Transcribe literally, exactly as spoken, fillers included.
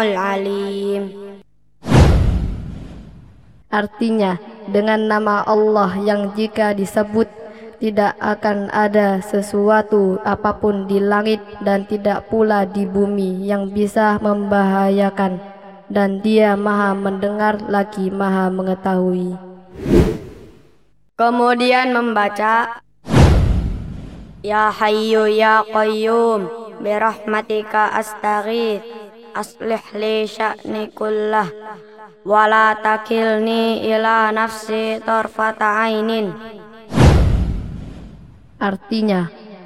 Sami'ul Alim. Artinya, dengan nama Allah yang jika disebut tidak akan ada sesuatu apapun di langit dan tidak pula di bumi yang bisa membahayakan, dan Dia Maha Mendengar lagi Maha Mengetahui. Kemudian membaca Ya Hayyu Ya Qayyum birahmatika astaghits aslih li sya'ni kullah wala takilni ila nafsi tarfata ainin. Artinya,